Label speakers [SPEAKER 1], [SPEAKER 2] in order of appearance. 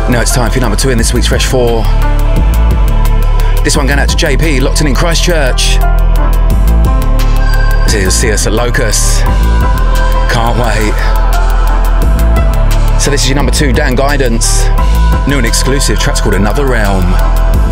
[SPEAKER 1] Now it's time for number 2 in this week's Fresh 4. This one going out to JP, locked in Christchurch. To see us at Locust. Can't wait. So this is your number 2, Dan Guidance. New and exclusive, track's called Another Realm.